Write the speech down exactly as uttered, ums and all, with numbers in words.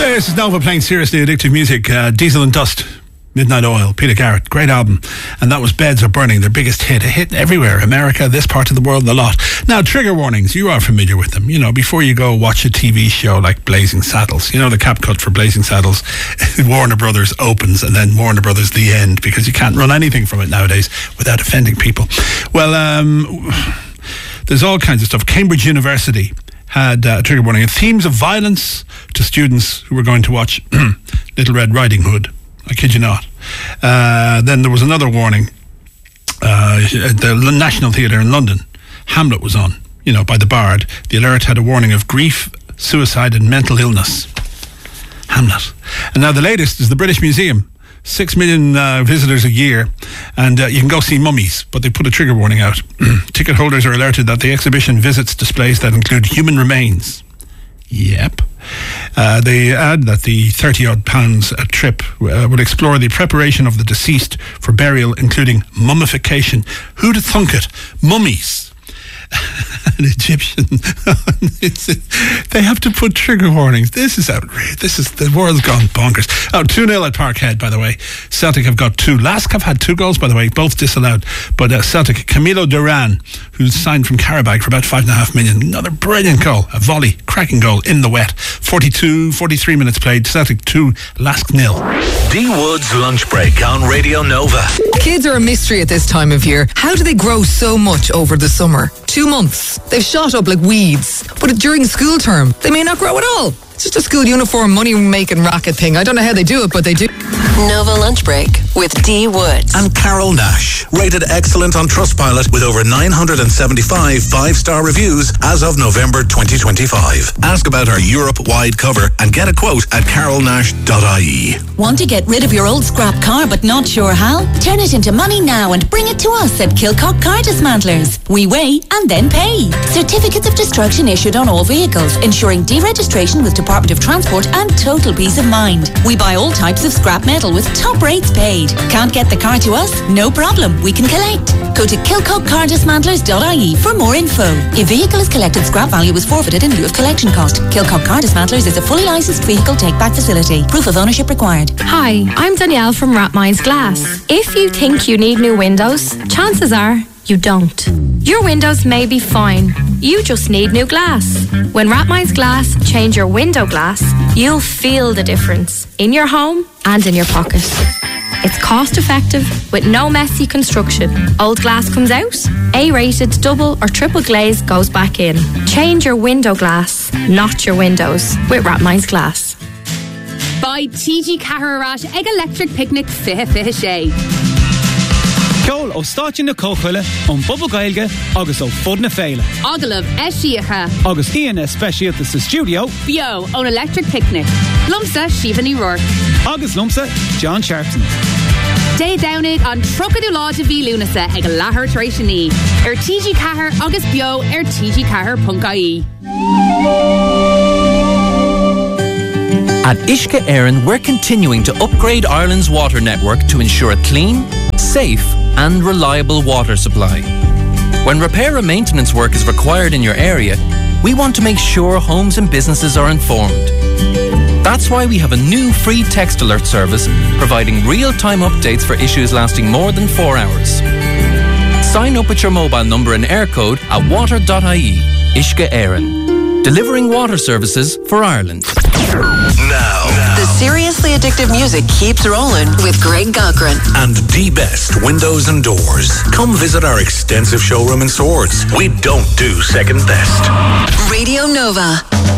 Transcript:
This is Nova playing seriously addictive music. Uh, Diesel and Dust, Midnight Oil, Peter Garrett, great album. And that was Beds Are Burning, their biggest hit. A hit everywhere, America, this part of the world, the lot. Now, trigger warnings, you are familiar with them. You know, before you go watch a T V show like Blazing Saddles, you know the cap cut for Blazing Saddles, Warner Brothers opens and then Warner Brothers the end, because you can't run anything from it nowadays without offending people. Well, um, there's all kinds of stuff. Cambridge University had uh, a trigger warning. Themes of violence to students who were going to watch Little Red Riding Hood. I kid you not. Uh, then there was another warning. Uh, at the National Theatre in London, Hamlet was on, you know, by the Bard. The alert had a warning of grief, suicide and mental illness. Hamlet. And now the latest is the British Museum. Six million uh, visitors a year, and uh, you can go see mummies, but they put a trigger warning out. Ticket holders are alerted that the exhibition visits displays that include human remains. Yep. Uh, they add that the thirty odd pounds a trip uh, would explore the preparation of the deceased for burial, including mummification. Who'd have thunk it? Mummies. An Egyptian. it's, they have to put trigger warnings. This is outrageous. This is, the world's gone bonkers. Oh, two nil at Parkhead, by the way. Celtic have got two. Lask have had two goals, by the way, both disallowed. But uh, Celtic, Camilo Duran, who's signed from Karabakh for about five and a half million. Another brilliant goal. A volley, cracking goal in the wet. forty-two, forty-three minutes played. Celtic two, Lask nil. D Wood's lunch break on Radio Nova. Kids are a mystery at this time of year. How do they grow so much over the summer? Two months. They've shot up like weeds. But during school term, they may not grow at all. It's just a school uniform money-making racket thing. I don't know how they do it, but they do. Nova Lunch Break with D Woods. And Carol Nash, rated excellent on Trustpilot with over nine hundred seventy-five five-star reviews as of November twenty twenty-five. Ask about our Europe-wide cover and get a quote at carol nash dot I E. Want to get rid of your old scrap car but not sure how? Turn it into money now and bring it to us at Kilcock Car Dismantlers. We weigh and then pay. Certificates of destruction issued on all vehicles, ensuring deregistration with Department of Transport and total peace of mind. We buy all types of scrap metal with top rates paid. Can't get the car to us? No problem, we can collect. Go to kilcock car dismantlers dot I E for more info. If vehicle is collected, scrap value is forfeited in lieu of collection cost. Kilcock Car Dismantlers is a fully licensed vehicle take-back facility. Proof of ownership required. Hi, I'm Danielle from Rapmines Glass. If you think you need new windows, chances are you don't. Your windows may be fine. You just need new glass. When Rapmines Glass change your window glass, you'll feel the difference in your home and in your pocket. It's cost effective with no messy construction. Old glass comes out, A-rated double or triple glaze goes back in. Change your window glass, not your windows, with Rapmines Glass. By T G Cahararat Egg Electric Picnic Fihe Fihe Shay. Ceol ó stáití na cóchuile ón Bubba Gaeilge agus ó Fud na Féile. Agalah Eshiacha. Agus Ian Especialta sa studio. Bio on Electric Picnic. Lumsa Shivani Rourke. Agus Lumsa John Sharpton. Day down it on Trocadú Lá de Bhí Lunasa ag Lahar Trashani. Er T G Cahar agus Bio er T G Cahar Punk I E. At Uisce Éireann, we're continuing to upgrade Ireland's water network to ensure a clean, safe and reliable water supply. When repair and maintenance work is required in your area, we want to make sure homes and businesses are informed. That's why we have a new free text alert service providing real-time updates for issues lasting more than four hours. Sign up with your mobile number and air code at water dot I E. Uisce Éireann. Delivering water services for Ireland. Now, The seriously addictive music keeps rolling with Greg Cochran. And D-Best Windows and Doors. Come visit our extensive showroom in Swords. We don't do second best. Radio Nova.